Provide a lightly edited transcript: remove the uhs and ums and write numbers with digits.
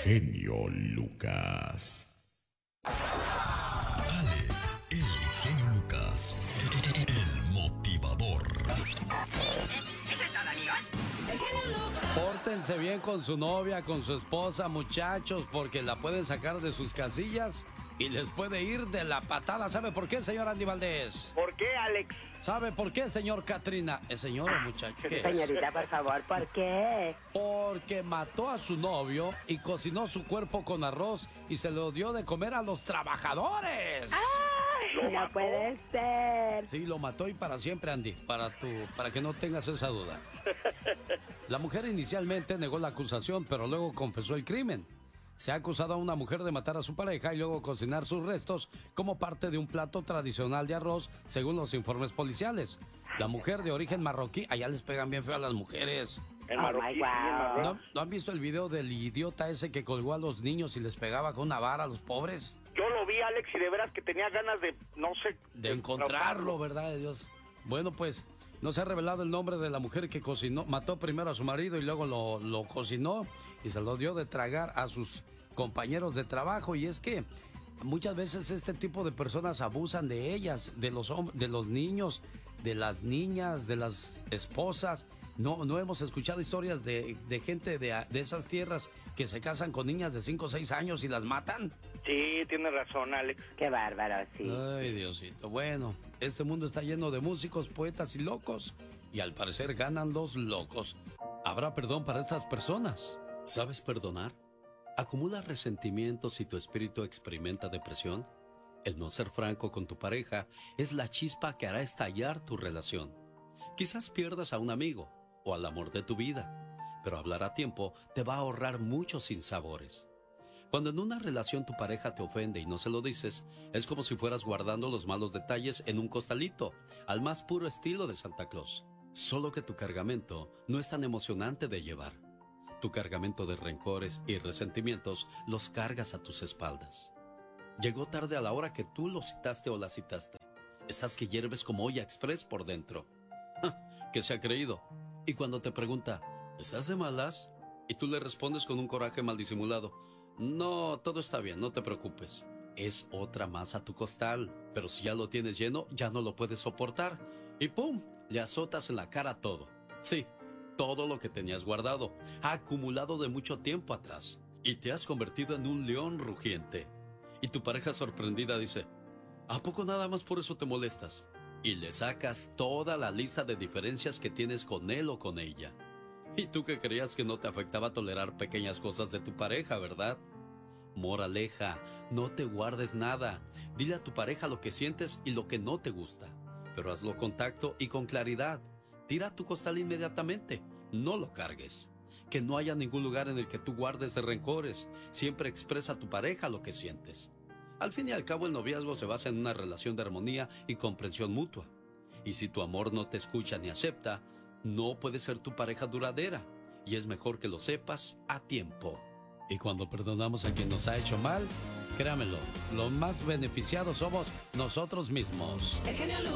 genio Lucas. Alex, el genio Lucas, el motivador. ¿Eso es todo, amigos? El genio Lucas. Pórtense bien con su novia, con su esposa, muchachos, porque la pueden sacar de sus casillas y les puede ir de la patada. ¿Sabe por qué, señor Andy Valdés? ¿Por qué, Alex? ¿Sabe por qué, señor Katrina? ¿Es señor o muchacho? ¿Qué es? Señorita, por favor, ¿por qué? Porque mató a su novio y cocinó su cuerpo con arroz y se lo dio de comer a los trabajadores. ¡Ay, no puede ser! Sí, lo mató y para siempre, Andy, para que no tengas esa duda. La mujer inicialmente negó la acusación, pero luego confesó el crimen. Se ha acusado a una mujer de matar a su pareja y luego cocinar sus restos como parte de un plato tradicional de arroz, según los informes policiales. La mujer de origen marroquí, allá les pegan bien feo a las mujeres. El marroquí. ¿No han visto el video del idiota ese que colgó a los niños y les pegaba con una vara a los pobres? Yo lo vi, Alex, y de veras que tenía ganas de, no sé... De encontrarlo, ¿verdad, Dios? Bueno, pues, no se ha revelado el nombre de la mujer que cocinó, mató primero a su marido y luego lo cocinó y se lo dio de tragar a sus compañeros de trabajo. Y es que muchas veces este tipo de personas abusan de ellas, de los niños, de las niñas, de las esposas. No hemos escuchado historias de gente de esas tierras que se casan con niñas de 5 o 6 años y las matan. Sí, tienes razón, Alex. Qué bárbaro, sí. Ay, Diosito. Bueno, este mundo está lleno de músicos, poetas y locos. Y al parecer ganan los locos. ¿Habrá perdón para estas personas? ¿Sabes perdonar? ¿Acumulas resentimientos y tu espíritu experimenta depresión? El no ser franco con tu pareja es la chispa que hará estallar tu relación. Quizás pierdas a un amigo o al amor de tu vida, pero hablar a tiempo te va a ahorrar muchos sinsabores. Cuando en una relación tu pareja te ofende y no se lo dices, es como si fueras guardando los malos detalles en un costalito, al más puro estilo de Santa Claus. Solo que tu cargamento no es tan emocionante de llevar. Tu cargamento de rencores y resentimientos los cargas a tus espaldas. Llegó tarde a la hora que tú lo citaste o la citaste. Estás que hierves como olla express por dentro. ¿Qué se ha creído? Y cuando te pregunta, ¿estás de malas? Y tú le respondes con un coraje mal disimulado, no, todo está bien, no te preocupes. Es otra más a tu costal, pero si ya lo tienes lleno, ya no lo puedes soportar. Y ¡pum!, le azotas en la cara todo. Sí, todo lo que tenías guardado, acumulado de mucho tiempo atrás. Y te has convertido en un león rugiente. Y tu pareja sorprendida dice, ¿a poco nada más por eso te molestas? Y le sacas toda la lista de diferencias que tienes con él o con ella. Y tú que creías que no te afectaba tolerar pequeñas cosas de tu pareja, ¿verdad? Moraleja, no te guardes nada. Dile a tu pareja lo que sientes y lo que no te gusta. Pero hazlo con tacto y con claridad. Tira tu costal inmediatamente. No lo cargues. Que no haya ningún lugar en el que tú guardes rencores. Siempre expresa a tu pareja lo que sientes. Al fin y al cabo, el noviazgo se basa en una relación de armonía y comprensión mutua. Y si tu amor no te escucha ni acepta, no puede ser tu pareja duradera. Y es mejor que lo sepas a tiempo. Y cuando perdonamos a quien nos ha hecho mal, créamelo, los más beneficiados somos nosotros mismos. El genio Lucas.